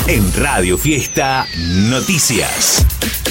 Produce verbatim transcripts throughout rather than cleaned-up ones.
En Radio Fiesta Noticias.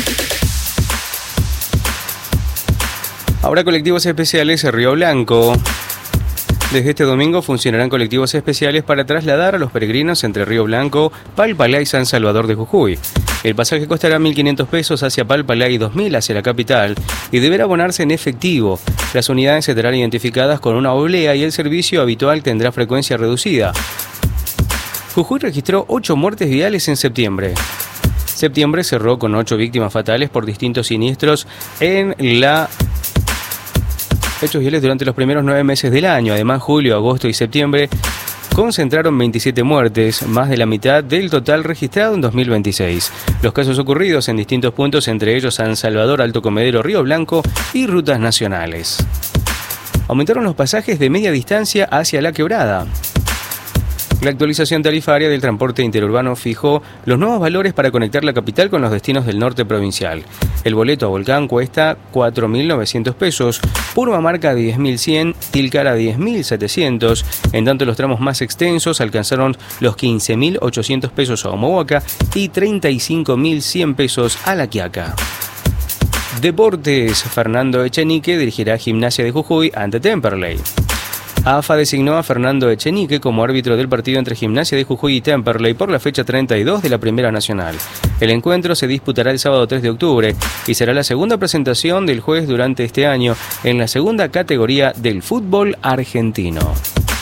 Habrá colectivos especiales en Río Blanco. Desde este domingo funcionarán colectivos especiales para trasladar a los peregrinos entre Río Blanco, Palpalá y San Salvador de Jujuy. El pasaje costará mil quinientos pesos hacia Palpalá y dos mil hacia la capital y deberá abonarse en efectivo. Las unidades estarán identificadas con una oblea y el servicio habitual tendrá frecuencia reducida. Jujuy registró ocho muertes viales en septiembre. Septiembre cerró con ocho víctimas fatales por distintos siniestros en la... hechos viales durante los primeros nueve meses del año. Además, julio, agosto y septiembre concentraron veintisiete muertes, más de la mitad del total registrado en dos mil veintiséis. Los casos ocurridos en distintos puntos, entre ellos San Salvador, Alto Comedero, Río Blanco y rutas nacionales. Aumentaron los pasajes de media distancia hacia La Quebrada. La actualización tarifaria del transporte interurbano fijó los nuevos valores para conectar la capital con los destinos del norte provincial. El boleto a Volcán cuesta cuatro mil novecientos pesos, Purmamarca diez mil cien, Tilcara diez mil setecientos, en tanto los tramos más extensos alcanzaron los quince mil ochocientos pesos a Omohuaca y treinta y cinco mil cien pesos a La Quiaca. Deportes, Fernando Echenique dirigirá Gimnasia de Jujuy ante Temperley. A F A designó a Fernando Echenique como árbitro del partido entre Gimnasia de Jujuy y Temperley por la fecha treinta y dos de la Primera Nacional. El encuentro se disputará el sábado tres de octubre y será la segunda presentación del juez durante este año en la segunda categoría del fútbol argentino.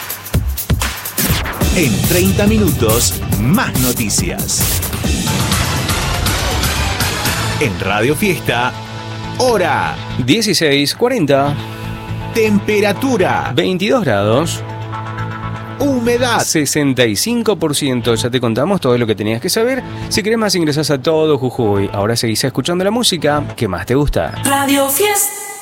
En treinta minutos, más noticias. En Radio Fiesta, hora dieciséis cuarenta. Temperatura veintidós grados. Humedad sesenta y cinco por ciento. Ya te contamos todo lo que tenías que saber. Si querés más, ingresás a Todo Jujuy. Ahora seguís escuchando la música que más te gusta. Radio Fiesta.